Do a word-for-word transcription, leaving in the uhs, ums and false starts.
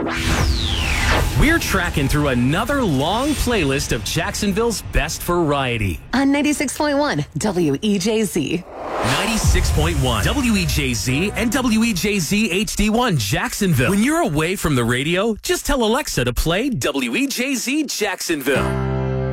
We're tracking through another long playlist of Jacksonville's best variety. On ninety-six point one W E J Z. ninety-six point one W E J Z and W E J Z H D one Jacksonville. When you're away from the radio, just tell Alexa to play W E J Z Jacksonville.